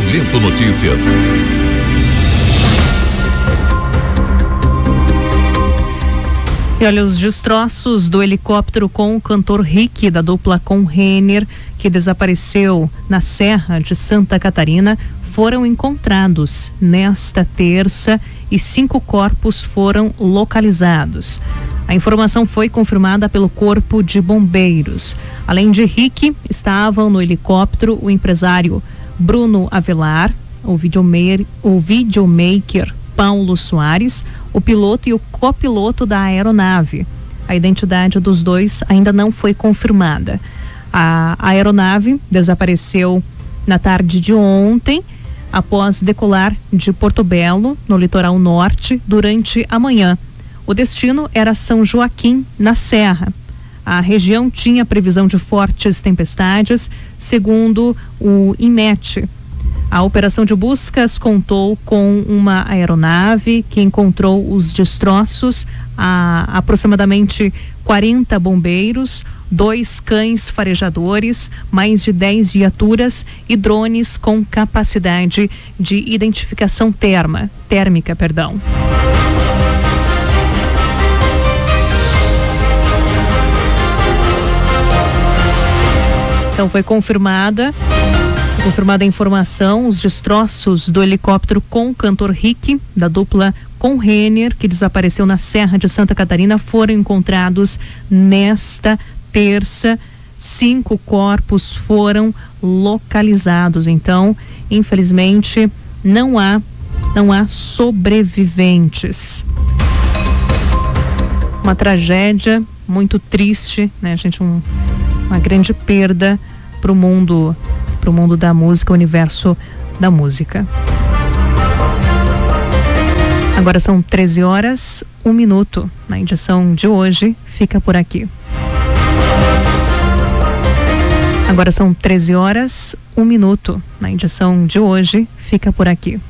Elemento Notícias. E olha, os destroços do helicóptero com o cantor Rick, da dupla com Renner, que desapareceu na Serra de Santa Catarina, foram encontrados nesta terça e 5 corpos foram localizados. A informação foi confirmada pelo Corpo de Bombeiros. Além de Rick, estavam no helicóptero o empresário Bruno Avelar, o videomaker Paulo Soares, o piloto e o copiloto da aeronave. A identidade dos dois ainda não foi confirmada. A aeronave desapareceu na tarde de ontem, após decolar de Porto Belo, no litoral norte, durante a manhã. O destino era São Joaquim, na Serra. A região tinha previsão de fortes tempestades, segundo o INMET. A operação de buscas contou com uma aeronave que encontrou os destroços, aproximadamente 40 bombeiros, 2 cães farejadores, mais de 10 viaturas e drones com capacidade de identificação térmica. Então foi confirmada a informação, os destroços do helicóptero com o cantor Rick, da dupla com Renner, que desapareceu na Serra de Santa Catarina, foram encontrados nesta terça. 5 corpos foram localizados. Então, infelizmente, não há sobreviventes. Uma tragédia muito triste, né, gente? Uma grande perda para o mundo da música, o universo da música. Agora são 13h01. Na edição de hoje fica por aqui. Agora são 13h01. Na edição de hoje fica por aqui.